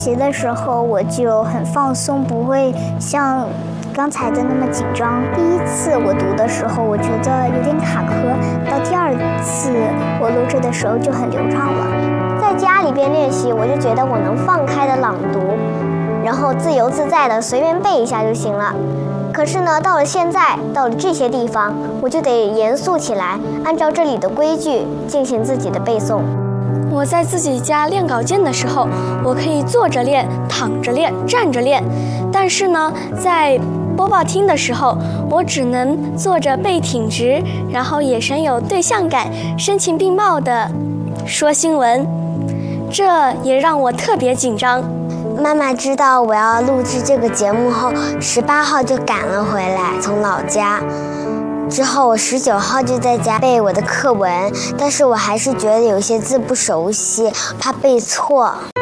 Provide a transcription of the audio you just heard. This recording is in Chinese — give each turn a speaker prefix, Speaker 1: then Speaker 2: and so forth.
Speaker 1: 习的时候我就很放松，不会像刚才的那么紧张。第一次我读的时候，我觉得有点卡壳，到第二次我录制的时候就很流畅了。
Speaker 2: 在家里边练习，我就觉得我能放开的朗读，然后自由自在的随便背一下就行了。可是呢，到了现在，到了这些地方，我就得严肃起来，按照这里的规矩进行自己的背诵。
Speaker 3: 我在自己家练稿件的时候，我可以坐着练、躺着练、站着练，但是呢，在播报厅的时候，我只能坐着背挺直，然后眼神有对象感，声情并茂地说新闻，这也让我特别紧张。
Speaker 2: 妈妈知道我要录制这个节目后，18号就赶了回来，从老家。之后我19号就在家背我的课文，但是我还是觉得有些字不熟悉，怕背错。